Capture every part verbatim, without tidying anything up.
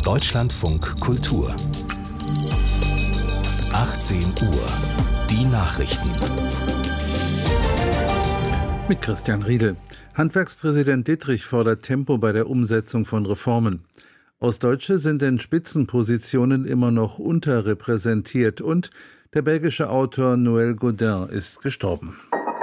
Deutschlandfunk Kultur. achtzehn Uhr. Die Nachrichten. Mit Christian Riedel. Handwerkspräsident Dittrich fordert Tempo bei der Umsetzung von Reformen. Ostdeutsche sind in Spitzenpositionen immer noch unterrepräsentiert und der belgische Autor Noël Gaudin ist gestorben.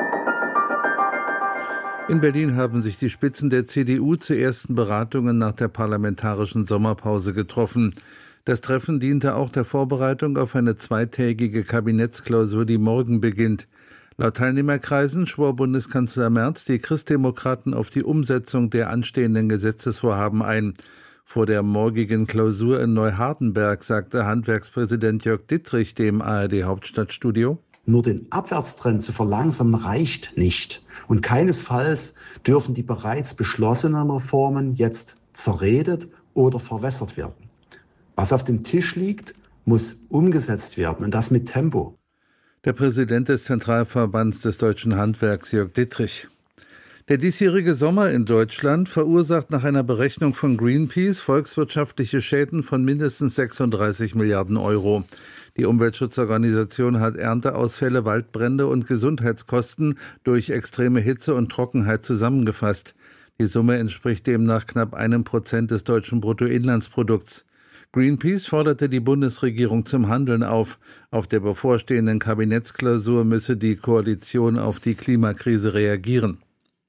In Berlin haben sich die Spitzen der C D U zu ersten Beratungen nach der parlamentarischen Sommerpause getroffen. Das Treffen diente auch der Vorbereitung auf eine zweitägige Kabinettsklausur, die morgen beginnt. Laut Teilnehmerkreisen schwor Bundeskanzler Merz die Christdemokraten auf die Umsetzung der anstehenden Gesetzesvorhaben ein. Vor der morgigen Klausur in Neuhardenberg sagte Handwerkspräsident Jörg Dittrich dem A R D-Hauptstadtstudio: Nur den Abwärtstrend zu verlangsamen reicht nicht. Und keinesfalls dürfen die bereits beschlossenen Reformen jetzt zerredet oder verwässert werden. Was auf dem Tisch liegt, muss umgesetzt werden, und das mit Tempo. Der Präsident des Zentralverbands des deutschen Handwerks, Jörg Dittrich. Der diesjährige Sommer in Deutschland verursacht nach einer Berechnung von Greenpeace volkswirtschaftliche Schäden von mindestens sechsunddreißig Milliarden Euro. Die Umweltschutzorganisation hat Ernteausfälle, Waldbrände und Gesundheitskosten durch extreme Hitze und Trockenheit zusammengefasst. Die Summe entspricht demnach knapp einem Prozent des deutschen Bruttoinlandsprodukts. Greenpeace forderte die Bundesregierung zum Handeln auf. Auf der bevorstehenden Kabinettsklausur müsse die Koalition auf die Klimakrise reagieren.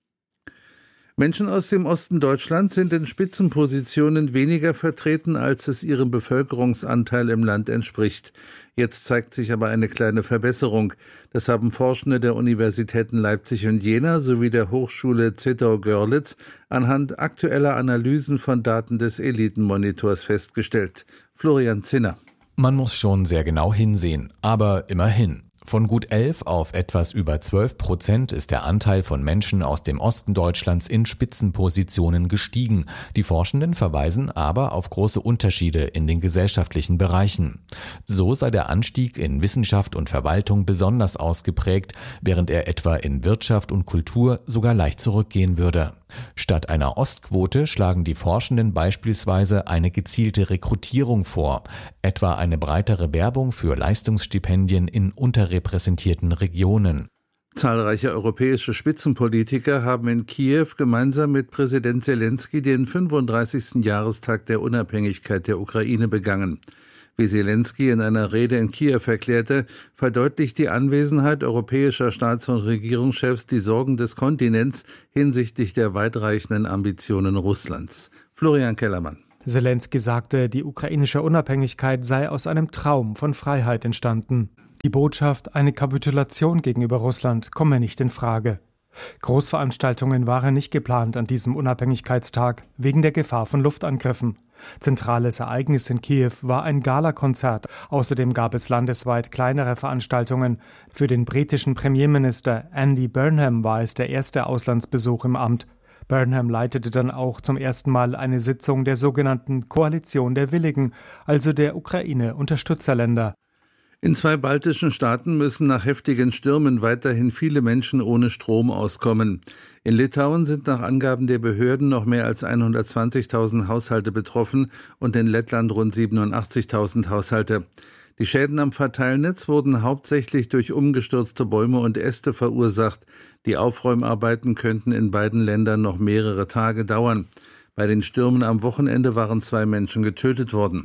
Menschen aus dem Osten Deutschlands sind in Spitzenpositionen weniger vertreten, als es ihrem Bevölkerungsanteil im Land entspricht. Jetzt zeigt sich aber eine kleine Verbesserung. Das haben Forschende der Universitäten Leipzig und Jena sowie der Hochschule Zittau-Görlitz anhand aktueller Analysen von Daten des Elitenmonitors festgestellt. Florian Zinner. Man muss schon sehr genau hinsehen, aber immerhin. Von gut elf auf etwas über zwölf Prozent ist der Anteil von Menschen aus dem Osten Deutschlands in Spitzenpositionen gestiegen. Die Forschenden verweisen aber auf große Unterschiede in den gesellschaftlichen Bereichen. So sei der Anstieg in Wissenschaft und Verwaltung besonders ausgeprägt, während er etwa in Wirtschaft und Kultur sogar leicht zurückgehen würde. Statt einer Ostquote schlagen die Forschenden beispielsweise eine gezielte Rekrutierung vor, etwa eine breitere Werbung für Leistungsstipendien in unterrepräsentierten Regionen. Zahlreiche europäische Spitzenpolitiker haben in Kiew gemeinsam mit Präsident Zelensky den fünfunddreißigsten Jahrestag der Unabhängigkeit der Ukraine begangen. Wie Zelensky in einer Rede in Kiew erklärte, verdeutlicht die Anwesenheit europäischer Staats- und Regierungschefs die Sorgen des Kontinents hinsichtlich der weitreichenden Ambitionen Russlands. Florian Kellermann. Zelensky sagte, die ukrainische Unabhängigkeit sei aus einem Traum von Freiheit entstanden. Die Botschaft, eine Kapitulation gegenüber Russland, komme nicht in Frage. Großveranstaltungen waren nicht geplant an diesem Unabhängigkeitstag, wegen der Gefahr von Luftangriffen. Zentrales Ereignis in Kiew war ein Galakonzert. Außerdem gab es landesweit kleinere Veranstaltungen. Für den britischen Premierminister Andy Burnham war es der erste Auslandsbesuch im Amt. Burnham leitete dann auch zum ersten Mal eine Sitzung der sogenannten Koalition der Willigen, also der Ukraine-Unterstützerländer. In zwei baltischen Staaten müssen nach heftigen Stürmen weiterhin viele Menschen ohne Strom auskommen. In Litauen sind nach Angaben der Behörden noch mehr als hundertzwanzigtausend Haushalte betroffen und in Lettland rund siebenundachtzigtausend Haushalte. Die Schäden am Verteilnetz wurden hauptsächlich durch umgestürzte Bäume und Äste verursacht. Die Aufräumarbeiten könnten in beiden Ländern noch mehrere Tage dauern. Bei den Stürmen am Wochenende waren zwei Menschen getötet worden.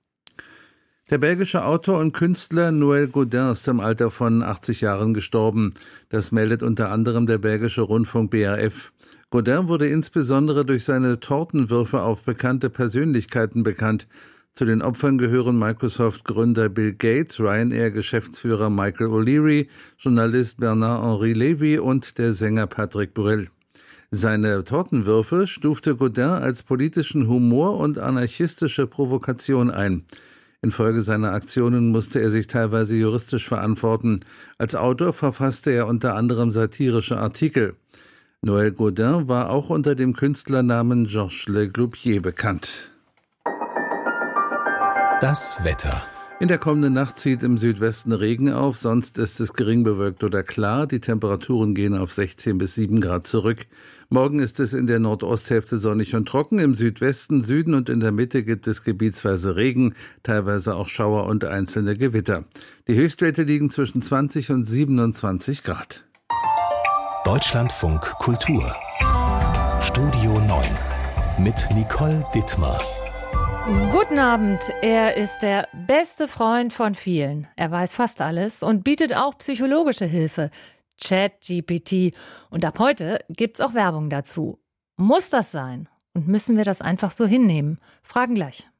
Der belgische Autor und Künstler Noël Gaudin ist im Alter von achtzig Jahren gestorben. Das meldet unter anderem der belgische Rundfunk B R F. Gaudin wurde insbesondere durch seine Tortenwürfe auf bekannte Persönlichkeiten bekannt. Zu den Opfern gehören Microsoft-Gründer Bill Gates, Ryanair-Geschäftsführer Michael O'Leary, Journalist Bernard-Henri Lévy und der Sänger Patrick Bruel. Seine Tortenwürfe stufte Gaudin als politischen Humor und anarchistische Provokation ein. Infolge seiner Aktionen musste er sich teilweise juristisch verantworten. Als Autor verfasste er unter anderem satirische Artikel. Noël Gaudin war auch unter dem Künstlernamen Georges Le Gloupier bekannt. Das Wetter. In der kommenden Nacht zieht im Südwesten Regen auf, sonst ist es gering bewölkt oder klar. Die Temperaturen gehen auf sechzehn bis sieben Grad zurück. Morgen ist es in der Nordosthälfte sonnig und trocken. Im Südwesten, Süden und in der Mitte gibt es gebietsweise Regen, teilweise auch Schauer und einzelne Gewitter. Die Höchstwerte liegen zwischen zwanzig und siebenundzwanzig Grad. Deutschlandfunk Kultur Studio neun mit Nicole Dittmar. Guten Abend. Er ist der beste Freund von vielen. Er weiß fast alles und bietet auch psychologische Hilfe. ChatGPT. Und ab heute gibt's auch Werbung dazu. Muss das sein? Und müssen wir das einfach so hinnehmen? Fragen gleich.